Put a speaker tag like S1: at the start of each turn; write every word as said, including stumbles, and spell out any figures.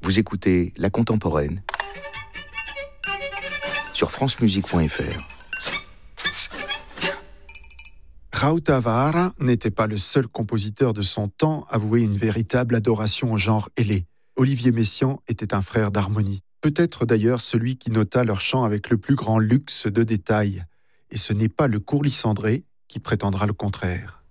S1: Vous écoutez La Contemporaine sur francemusique point f r.
S2: Raoult Tavaara n'était pas le seul compositeur de son temps à vouer une véritable adoration au genre ailé. Olivier Messiaen était un frère d'harmonie. Peut-être d'ailleurs celui qui nota leur chant avec le plus grand luxe de détails. Et ce n'est pas le court Lysandré qui prétendra le contraire.